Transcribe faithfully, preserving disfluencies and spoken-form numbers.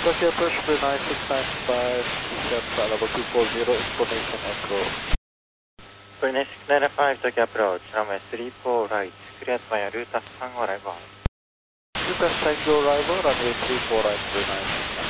Taxi approach three nine six nine five, get flight level two four zero, information echo. three nine six nine five, Tokyo approach, runway three four right, cleared via route one arrival. Request tango arrival, runway three four right, three nine six nine.